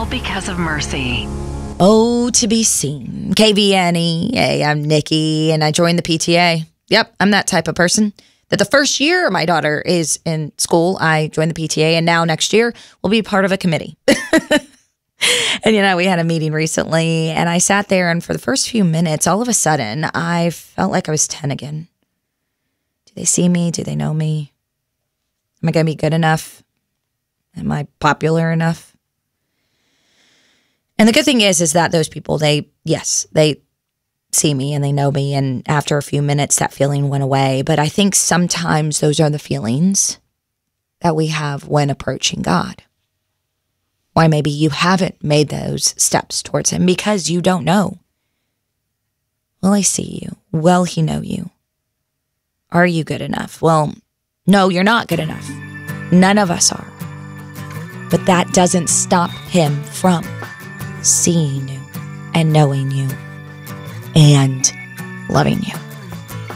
all because of mercy. Oh, to be seen. KVNE. Hey, I'm Nikki, and I joined the PTA. Yep, I'm that type of person. That the first year my daughter is in school, I joined the PTA, and now next year we'll be part of a committee. And, we had a meeting recently, and I sat there, and for the first few minutes, all of a sudden, I felt like I was 10 again. Do they see me? Do they know me? Am I going to be good enough? Am I popular enough? And the good thing is that those people, they see me and they know me, and after a few minutes, that feeling went away. But I think sometimes those are the feelings that we have when approaching God. Why maybe you haven't made those steps towards him because you don't know. Will he see you? Will he know you? Are you good enough? Well, no, you're not good enough. None of us are. But that doesn't stop him from seeing you and knowing you and loving you.